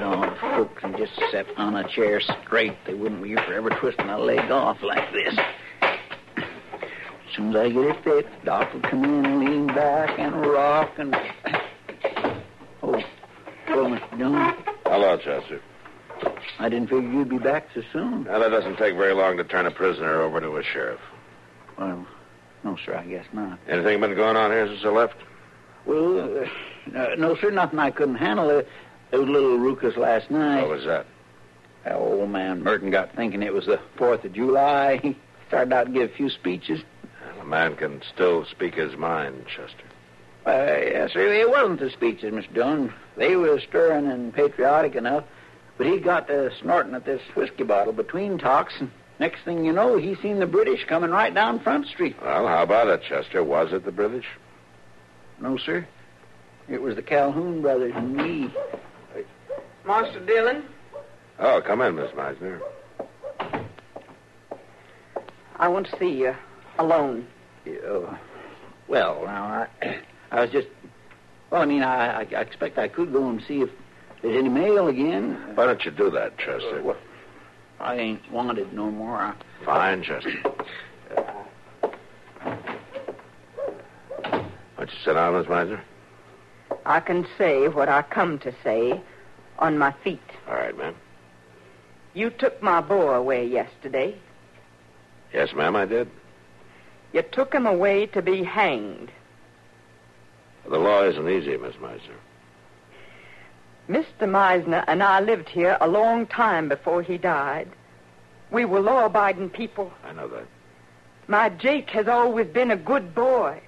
Oh, folks can just sit on a chair straight. They wouldn't be forever twisting a leg off like this. As soon as I get it fit, Doc will come in and lean back and rock and... Oh, hello, Mr. Jones. Hello, Chester. I didn't figure you'd be back so soon. Now, that doesn't take very long to turn a prisoner over to a sheriff. Well, no, sir, I guess not. Anything been going on here since I left? Well, no, sir, nothing I couldn't handle. There was a little ruckus last night. What was that? That old man Merton got thinking it was the 4th of July. He started out to give a few speeches. A man can still speak his mind, Chester. Yes, sir, it wasn't the speeches, Mr. Jones. They were stirring and patriotic enough. But he got to snorting at this whiskey bottle between talks, and next thing you know, he seen the British coming right down Front Street. Well, how about it, Chester? Was it the British? No, sir. It was the Calhoun brothers and me. Master Dillon? Oh, come in, Miss Meisner. I want to see you alone. Well, now, I was just... Well, I mean, I expect I could go and see if there's any mail again. Why don't you do that, Chester? Well, I ain't wanted no more. Fine, Chester. Won't you sit down, Miss Meisner? I can say what I come to say on my feet. All right, ma'am. You took my boy away yesterday. Yes, ma'am, I did. You took him away to be hanged. The law isn't easy, Miss Meisner. Mr. Meisner and I lived here a long time before he died. We were law-abiding people. I know that. My Jake has always been a good boy.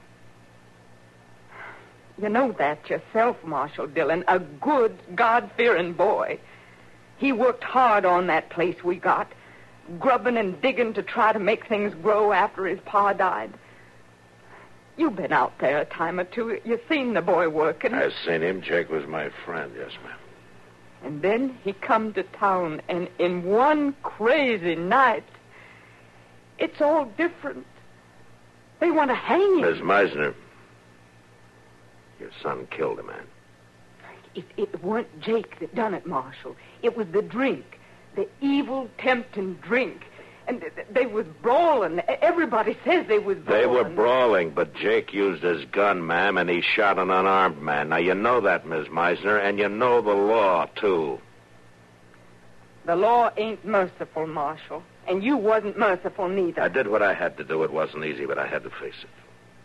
You know that yourself, Marshal Dillon, a good, God-fearing boy. He worked hard on that place we got, grubbing and digging to try to make things grow after his pa died. You've been out there a time or two. You've seen the boy working. I've seen him. Jake was my friend, yes, ma'am. And then he come to town, and in one crazy night, it's all different. They want to hang him. Miss Meisner, your son killed a man. It weren't Jake that done it, Marshal. It was the drink, the evil, tempting drink. And they was brawling. Everybody says they was brawling. They were brawling, but Jake used his gun, ma'am, and he shot an unarmed man. Now, you know that, Miss Meisner, and you know the law, too. The law ain't merciful, Marshal, and you wasn't merciful neither. I did what I had to do. It wasn't easy, but I had to face it.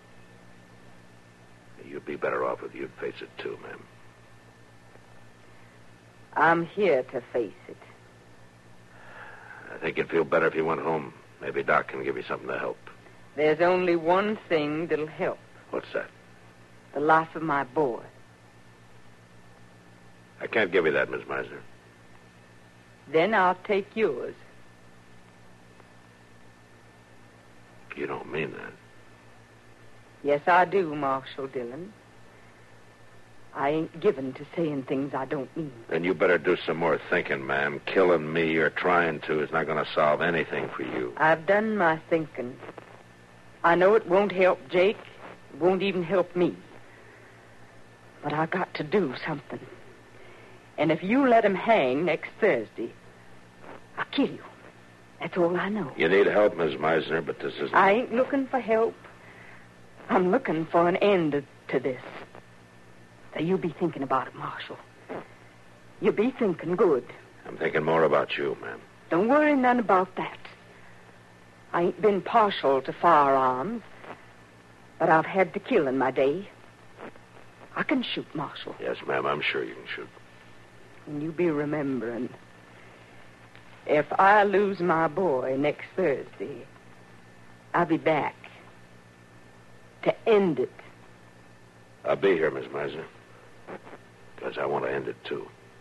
You'd be better off if you'd face it, too, ma'am. I'm here to face it. I think you'd feel better if you went home. Maybe Doc can give you something to help. There's only one thing that'll help. What's that? The life of my boy. I can't give you that, Miss Meisner. Then I'll take yours. You don't mean that. Yes, I do, Marshal Dillon. I ain't given to saying things I don't mean. Then you better do some more thinking, ma'am. Killing me or trying to is not going to solve anything for you. I've done my thinking. I know it won't help Jake. It won't even help me. But I got to do something. And if you let him hang next Thursday, I'll kill you. That's all I know. You need help, Miss Meisner, but this isn't... I ain't looking for help. I'm looking for an end to this. So you be thinking about it, Marshal. You be thinking good. I'm thinking more about you, ma'am. Don't worry none about that. I ain't been partial to firearms, but I've had to kill in my day. I can shoot, Marshal. Yes, ma'am, I'm sure you can shoot. And you be remembering, if I lose my boy next Thursday, I'll be back to end it. I'll be here, Miss Meisner, because I want to end it, too.